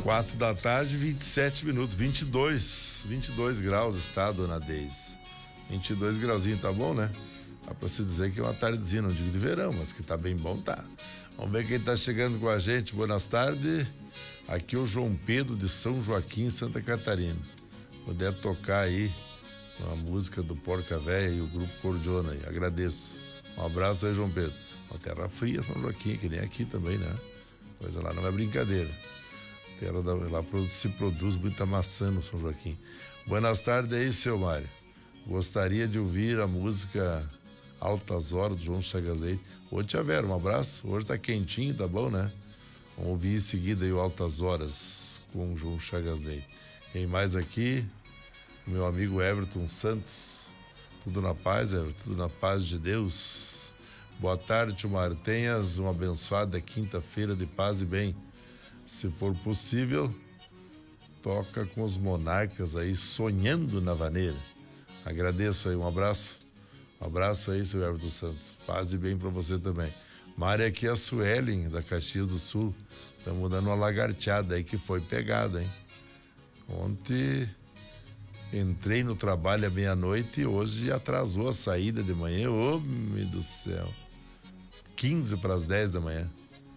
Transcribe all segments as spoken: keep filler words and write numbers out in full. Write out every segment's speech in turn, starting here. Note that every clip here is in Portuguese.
Quatro da tarde, vinte e sete minutos, vinte e dois, vinte e dois graus está, dona Deise. vinte e dois grauzinho, tá bom, né? Dá pra se dizer que é uma tardezinha, não digo de verão, mas que tá bem bom, tá. Vamos ver quem tá chegando com a gente. Boas tardes. Aqui é o João Pedro de São Joaquim, Santa Catarina. Puder tocar aí uma música do Porca Véia e o Grupo Cordiona aí, agradeço. Um abraço aí, João Pedro. Uma terra fria, São Joaquim, que nem aqui também, né? Coisa lá não é brincadeira. Terra da, lá se produz muita maçã no São Joaquim. Boas tardes aí, seu Mário. Gostaria de ouvir a música Altas Horas do João Chagas Leite. Ô, tia Vera, um abraço. Hoje tá quentinho, tá bom, né? Vamos ouvir em seguida aí o Altas Horas com o João Chagas Leite. Quem mais aqui? Meu amigo Everton Santos. Tudo na paz, Everton? Tudo na paz de Deus. Boa tarde, tio Mário. Tenhas uma abençoada quinta-feira de paz e bem. Se for possível, toca com os Monarcas aí, Sonhando na Vaneira. Agradeço aí, um abraço. Um abraço aí, seu Everton Santos. Paz e bem pra você também. Mária, aqui é a Suelen, da Caxias do Sul. Estamos dando uma lagarteada aí que foi pegada, hein? Ontem entrei no trabalho à meia-noite e hoje atrasou a saída de manhã. Ô, meu Deus do céu. quinze para as dez da manhã.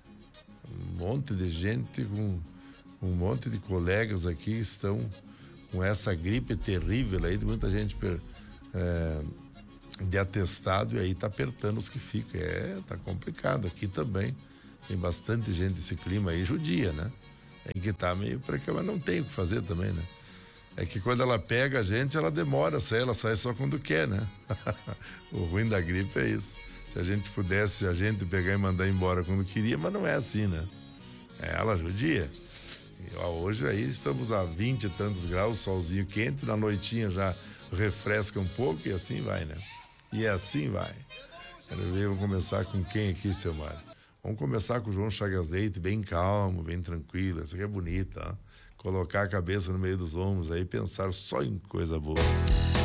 Um monte de gente, com um monte de colegas aqui estão com essa gripe terrível aí, muita gente per, é, de atestado, e aí tá apertando os que ficam. É, tá complicado. Aqui também tem bastante gente desse clima aí, judia, né? Tem que estar tá meio precário, mas não tem o que fazer também, né? É que quando ela pega a gente, ela demora a sair, ela sai só quando quer, né? O ruim da gripe é isso. Se a gente pudesse, a gente pegar e mandar embora quando queria, mas não é assim, né? É ela judia. E, ó, hoje aí estamos a vinte e tantos graus, solzinho quente, na noitinha já refresca um pouco e assim vai, né? E assim vai. Quero ver, vamos começar com quem aqui, seu Mário? Vamos começar com o João Chagas Leite, bem calmo, bem tranquilo. Essa aqui é bonita, ó. Colocar a cabeça no meio dos ombros aí, pensar só em coisa boa.